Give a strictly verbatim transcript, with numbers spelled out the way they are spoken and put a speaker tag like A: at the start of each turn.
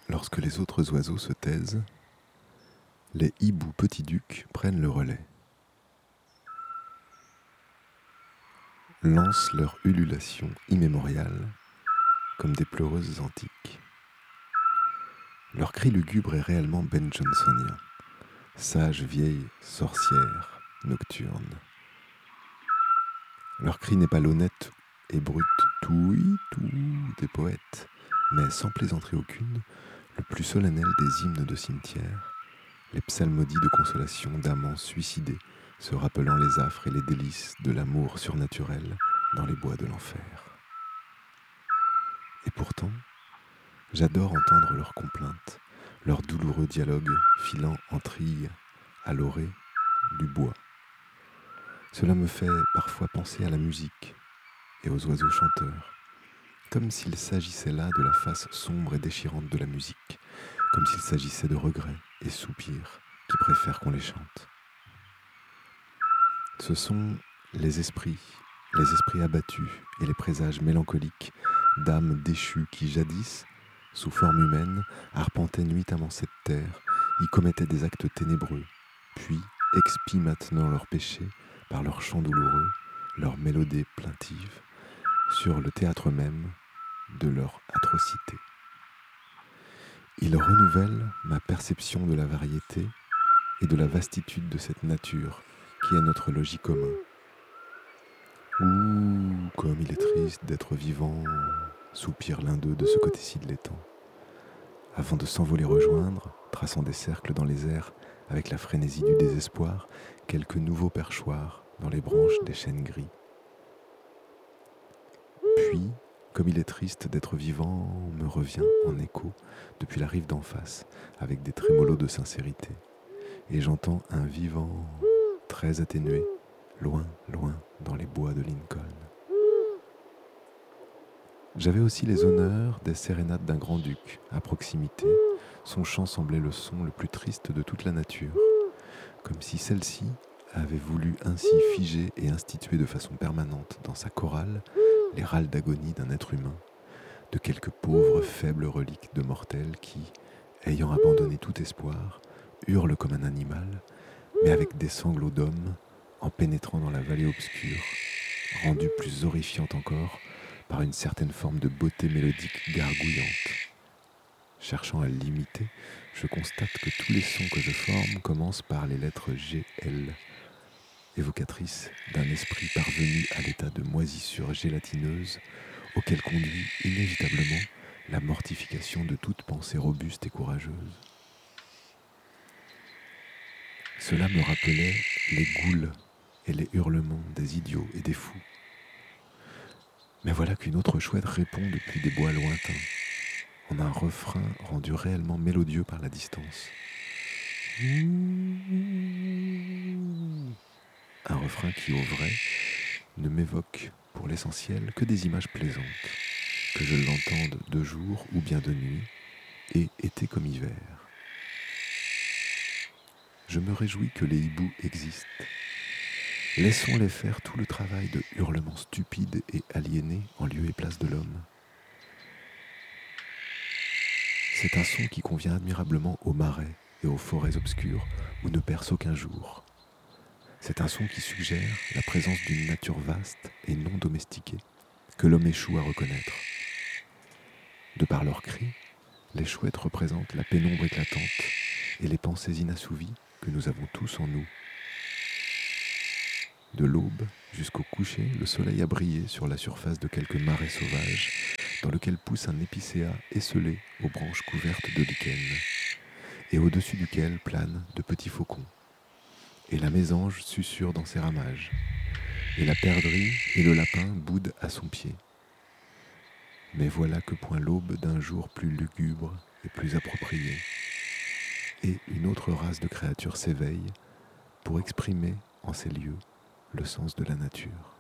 A: Lorsque les autres oiseaux se taisent, les hiboux petits-ducs prennent le relais, lancent leur ululation immémoriale comme des pleureuses antiques. Leur cri lugubre est réellement Ben Johnsonien, sage vieille sorcière nocturne. Leur cri n'est pas l'honnête et brut toui tout des poètes, mais sans plaisanterie aucune, le plus solennel des hymnes de cimetière, les psalmodies de consolation d'amants suicidés, se rappelant les affres et les délices de l'amour surnaturel dans les bois de l'enfer. Et pourtant, j'adore entendre leurs complaintes, leurs douloureux dialogues filant en trille à l'orée du bois. Cela me fait parfois penser à la musique et aux oiseaux chanteurs, comme s'il s'agissait là de la face sombre et déchirante de la musique, comme s'il s'agissait de regrets et soupirs qui préfèrent qu'on les chante. Ce sont les esprits, les esprits abattus et les présages mélancoliques d'âmes déchues qui jadis, sous forme humaine, arpentaient nuitamment cette terre, y commettaient des actes ténébreux, puis expient maintenant leurs péchés par leurs chants douloureux, leurs mélodies plaintives, sur le théâtre même de leur atrocité. Ils renouvellent ma perception de la variété et de la vastitude de cette nature qui est notre logis commun. Ouh, comme il est triste d'être vivant, soupire l'un d'eux de ce côté-ci de l'étang, avant de s'envoler rejoindre, traçant des cercles dans les airs avec la frénésie du désespoir, quelques nouveaux perchoirs dans les branches des chênes gris. Puis, comme il est triste d'être vivant, me revient en écho depuis la rive d'en face, avec des trémolos de sincérité, et j'entends un vivant très atténué, loin, loin, dans les bois de Lincoln. J'avais aussi les honneurs des sérénades d'un grand-duc, à proximité. Son chant semblait le son le plus triste de toute la nature, comme si celle-ci avait voulu ainsi figer et instituer de façon permanente dans sa chorale les râles d'agonie d'un être humain, de quelques pauvres faibles reliques de mortels qui, ayant abandonné tout espoir, hurlent comme un animal, mais avec des sanglots d'homme, en pénétrant dans la vallée obscure, rendue plus horrifiante encore par une certaine forme de beauté mélodique gargouillante. Cherchant à l'imiter, je constate que tous les sons que je forme commencent par les lettres G L, évocatrices d'un esprit parvenu à l'état de moisissure gélatineuse auquel conduit inévitablement la mortification de toute pensée robuste et courageuse. Cela me rappelait les goules et les hurlements des idiots et des fous. Mais voilà qu'une autre chouette répond depuis des bois lointains, en un refrain rendu réellement mélodieux par la distance. Un refrain qui, au vrai, ne m'évoque pour l'essentiel que des images plaisantes, que je l'entende de jour ou bien de nuit, et été comme hiver. Je me réjouis que les hiboux existent. Laissons-les faire tout le travail de hurlements stupides et aliénés en lieu et place de l'homme. C'est un son qui convient admirablement aux marais et aux forêts obscures où ne perce aucun jour. C'est un son qui suggère la présence d'une nature vaste et non domestiquée que l'homme échoue à reconnaître. De par leurs cris, les chouettes représentent la pénombre éclatante et les pensées inassouvies que nous avons tous en nous. De l'aube jusqu'au coucher, le soleil a brillé sur la surface de quelques marais sauvages dans lequel pousse un épicéa esselé aux branches couvertes de lichen et au-dessus duquel planent de petits faucons. Et la mésange susurre dans ses ramages, et la perdrix et le lapin boudent à son pied. Mais voilà que point l'aube d'un jour plus lugubre et plus approprié, et une autre race de créatures s'éveille pour exprimer en ces lieux le sens de la nature.